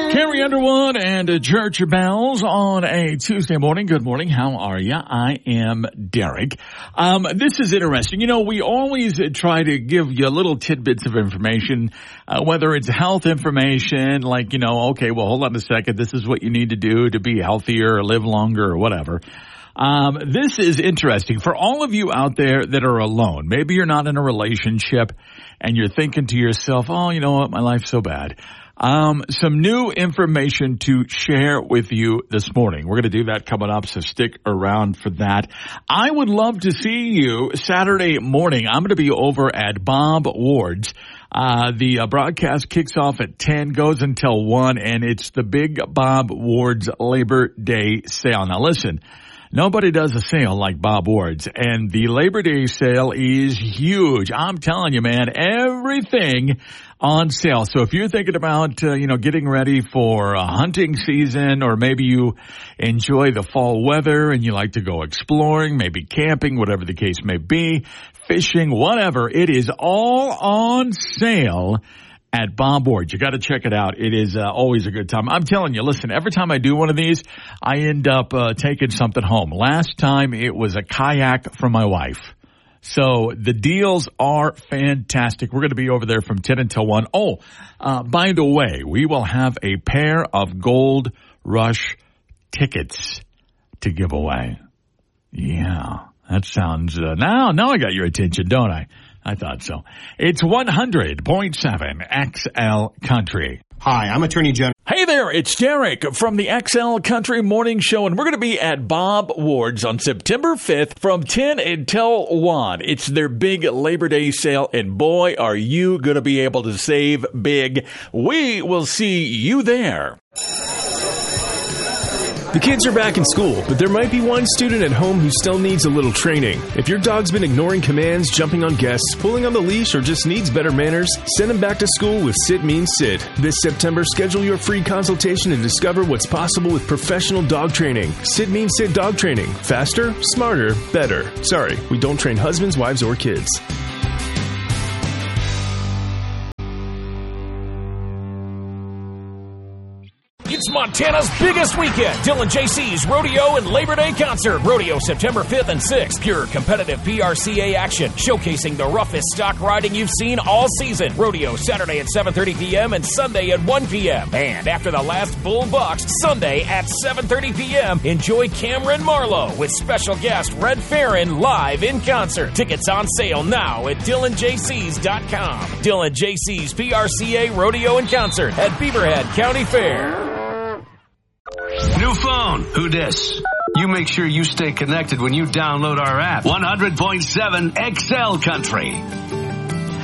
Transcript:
Carrie Underwood and Church Bells on a Tuesday morning. Good morning. How are you? I am Derek. This is interesting. You know, we always try to give you little tidbits of information, whether it's health information, like, you know, okay, well, hold on a second. This is what you need to do to be healthier or live longer or whatever. This is interesting for all of you out there that are alone. Maybe you're not in a relationship and you're thinking to yourself, oh, you know what? My life's so bad. Some new information to share with you this morning. We're going to do that coming up, so stick around for that. I would love to see you Saturday morning. I'm going to be over at Bob Ward's. The broadcast kicks off at 10, goes until 1, and it's the big Bob Ward's Labor Day sale. Now listen, nobody does a sale like Bob Ward's, and the Labor Day sale is huge. I'm telling you, man, everything on sale. So if you're thinking about, getting ready for a hunting season, or maybe you enjoy the fall weather and you like to go exploring, maybe camping, whatever the case may be, fishing, whatever, it is all on sale at Bob Ward's. You got to check it out. It is always a good time. I'm telling you, listen, every time I do one of these, I end up taking something home. Last time it was a kayak for my wife. So the deals are fantastic. We're going to be over there from 10 until 1. Oh, by the way, we will have a pair of Gold Rush tickets to give away. Yeah, that sounds, now I got your attention, don't I? I thought so. It's 100.7 XL Country. Hi, I'm Attorney General. Hey there, it's Derek from the XL Country Morning Show, and we're going to be at Bob Ward's on September 5th from 10 until 1. It's their big Labor Day sale, and boy, are you going to be able to save big. We will see you there. The kids are back in school, but there might be one student at home who still needs a little training. If your dog's been ignoring commands, jumping on guests, pulling on the leash, or just needs better manners, send him back to school with Sit Means Sit. This September, schedule your free consultation and discover what's possible with professional dog training. Sit Means Sit dog training. Faster, smarter, better. Sorry, we don't train husbands, wives, or kids. It's Montana's biggest weekend. Dylan JC's Rodeo and Labor Day Concert. Rodeo September 5th and 6th. Pure competitive PRCA action. Showcasing the roughest stock riding you've seen all season. Rodeo Saturday at 7:30 p.m. and Sunday at 1 p.m. And after the last bull bucks, Sunday at 7:30 p.m. Enjoy Cameron Marlowe with special guest Red Farron live in concert. Tickets on sale now at DylanJC's.com. Dylan JC's PRCA Rodeo and Concert at Beaverhead County Fair. New phone. Who dis? You make sure you stay connected when you download our app. 100.7 XL Country.